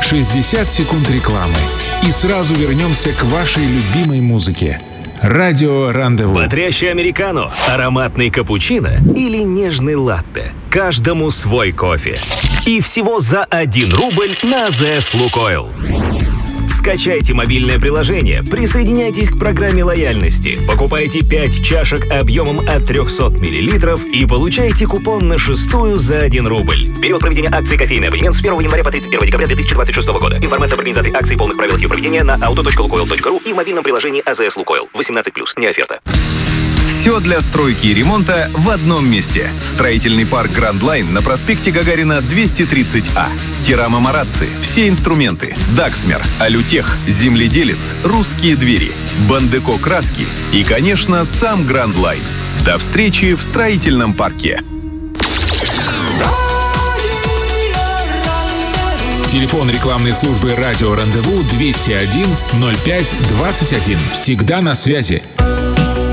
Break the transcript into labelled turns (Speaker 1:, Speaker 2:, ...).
Speaker 1: 60 секунд рекламы. И сразу вернемся к вашей любимой музыке. Радио Рандеву.
Speaker 2: Бодрящий американо, ароматный капучино или нежный латте. Каждому свой кофе. И всего за 1 рубль на АЗС Лукойл. Скачайте мобильное приложение, присоединяйтесь к программе лояльности, покупайте 5 чашек объемом от 300 мл и получайте купон на 6-ю за 1 рубль. Период проведения акции «Кофейный абонемент» с 1 января по 31 декабря 2026 года. Информация об организации акции и полных правилах ее проведения на auto.lukoil.ru и в мобильном приложении АЗС Лукойл. 18+, не оферта.
Speaker 3: Все для стройки и ремонта в одном месте. Строительный парк Grand Line на проспекте Гагарина 230А. Керама Марацци, все инструменты, Даксмер, Алютех, Земледелец, Русские двери, Бандеко краски и, конечно, сам Grand Line. До встречи в строительном парке.
Speaker 1: Телефон рекламной службы «Радио Рандеву» 201 05 21. Всегда на связи.